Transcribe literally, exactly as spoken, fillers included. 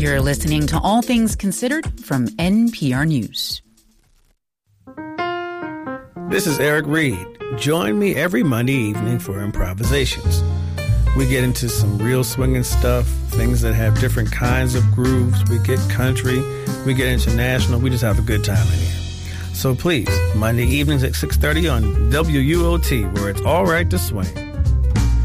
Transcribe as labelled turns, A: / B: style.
A: You're listening to All Things Considered from N P R News.
B: This is Eric Reed. Join me every Monday evening for Improvisations. We get into some real swinging stuff, things that have different kinds of grooves. We get country, we get international. We just have a good time in here. So please, Monday evenings at six thirty on W U O T, where it's all right to swing.